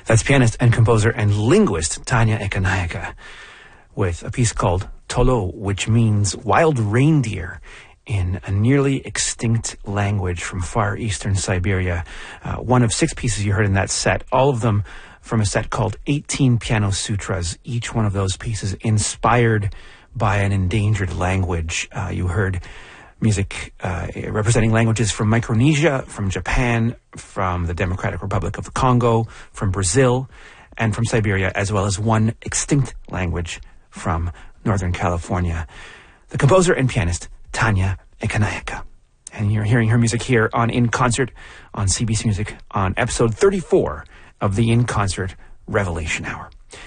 That's pianist and composer and linguist Tanya Ekanayaka with a piece called Tolo, which means wild reindeer in a nearly extinct language from far eastern Siberia. One of 6 pieces you heard in that set, all of them from a set called 18 Piano Sutras, each one of those pieces inspired by an endangered language. You heard music representing languages from Micronesia, from Japan, from the Democratic Republic of the Congo, from Brazil, and from Siberia, as well as one extinct language from Northern California. The composer and pianist, Tanya Ekanayaka. And you're hearing her music here on In Concert on CBC Music on episode 34 of the In Concert Revelation Hour.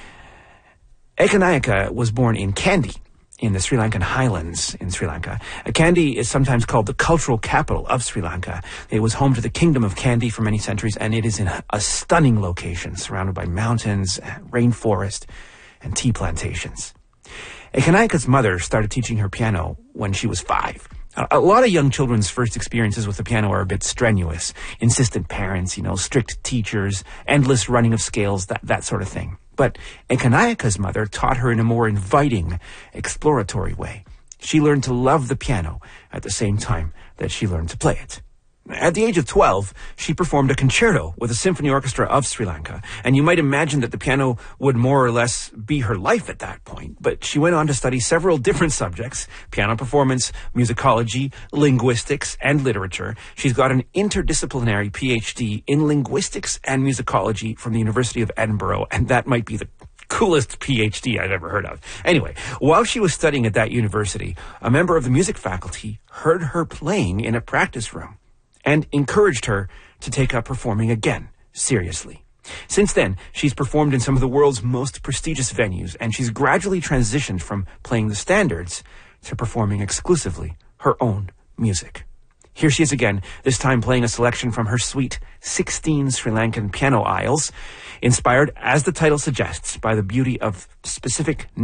Ekanayaka was born in Kandy, in the Sri Lankan highlands in Sri Lanka. Kandy is sometimes called the cultural capital of Sri Lanka. It was home to the Kingdom of Kandy for many centuries, and it is in a stunning location, surrounded by mountains, rainforest, and tea plantations. Ekanayaka's mother started teaching her piano when she was 5. A lot of young children's first experiences with the piano are a bit strenuous. Insistent parents, strict teachers, endless running of scales, that sort of thing. But Ekanayaka's mother taught her in a more inviting, exploratory way. She learned to love the piano at the same time that she learned to play it. At the age of 12, she performed a concerto with the Symphony Orchestra of Sri Lanka, and you might imagine that the piano would more or less be her life at that point. But she went on to study several different subjects: piano performance, musicology, linguistics, and literature. She's got an interdisciplinary PhD in linguistics and musicology from the University of Edinburgh, and that might be the coolest PhD I've ever heard of. Anyway, while she was studying at that university, a member of the music faculty heard her playing in a practice room and encouraged her to take up performing again, seriously. Since then, she's performed in some of the world's most prestigious venues, and she's gradually transitioned from playing the standards to performing exclusively her own music. Here she is again, this time playing a selection from her suite, 16 Sri Lankan piano airs, inspired, as the title suggests, by the beauty of specific